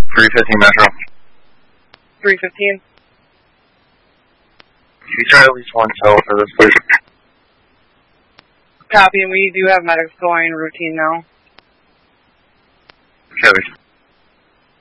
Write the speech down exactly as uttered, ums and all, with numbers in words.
three fifteen Metro. three fifteen. You try at least one cell for this, please. Copy, and we do have medics going routine now. Copy.